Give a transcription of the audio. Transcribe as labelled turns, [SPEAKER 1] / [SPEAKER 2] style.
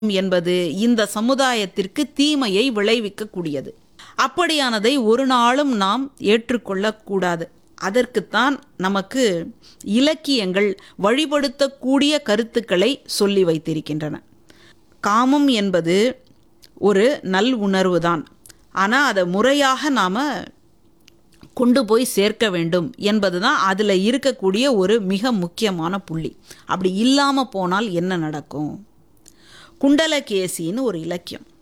[SPEAKER 1] என்பது இந்த சமுதாயத்திற்கு தீமையை விளைவிக்கக்கூடியது. அப்படியானதை ஒரு நாளும் நாம் ஏற்றுக்கொள்ளக்கூடாது. அதற்குத்தான் நமக்கு இலக்கியங்கள் வழிபடுத்தக்கூடிய கருத்துக்களை சொல்லி வைத்திருக்கின்றன. காமம் என்பது ஒரு நல் உணர்வு தான். ஆனால் அதை முறையாக நாம் கொண்டு போய் சேர்க்க வேண்டும் என்பது தான் அதில் இருக்கக்கூடிய ஒரு மிக முக்கியமான புள்ளி. அப்படி இல்லாமல் போனால் என்ன நடக்கும்? குண்டலகேசின்னு ஒரு இலக்கியம்,